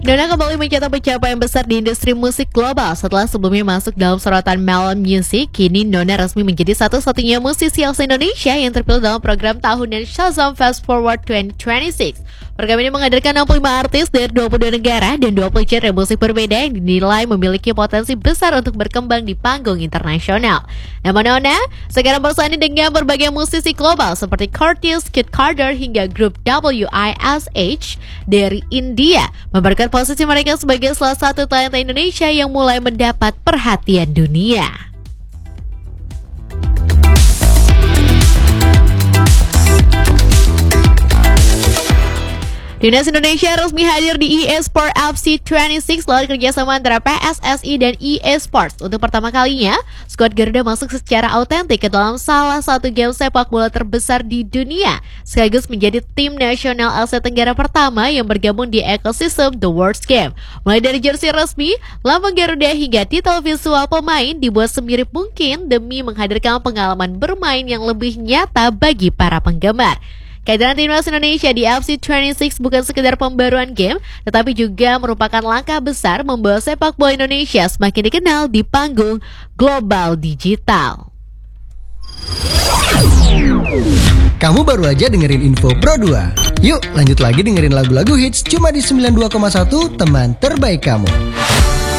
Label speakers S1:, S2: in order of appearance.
S1: Dona kembali mencetak pencapaian besar di industri musik global setelah sebelumnya masuk dalam sorotan Melon Music. Kini Dona resmi menjadi satu-satunya musisi asal Indonesia yang terpilih dalam program tahunan Shazam Fast Forward 2026. Program ini menghadirkan 65 artis dari 22 negara dan 20 genre musik berbeda yang dinilai memiliki potensi besar untuk berkembang di panggung internasional. Nama Dona sekarang bersanding dengan berbagai musisi global seperti Curtis, Kid Carter hingga grup WISH dari India, memberikan posisi mereka sebagai salah satu talenta Indonesia yang mulai mendapat perhatian dunia. Timnas Indonesia resmi hadir di EA Sport FC 26 melalui kerjasama antara PSSI dan EA Sports. Untuk pertama kalinya, skuad Garuda masuk secara autentik ke dalam salah satu game sepak bola terbesar di dunia, sekaligus menjadi tim nasional Asia Tenggara pertama yang bergabung di ekosistem The World Game. Mulai dari jersey resmi, lambang Garuda hingga titel visual pemain dibuat semirip mungkin demi menghadirkan pengalaman bermain yang lebih nyata bagi para penggemar. Kehadiran Timnas Indonesia di FC 26 bukan sekedar pembaruan game, tetapi juga merupakan langkah besar membawa sepak bola Indonesia semakin dikenal di panggung global digital.
S2: Kamu baru aja dengerin info Pro 2. Yuk lanjut lagi dengerin lagu-lagu hits cuma di 92,1 teman terbaik kamu.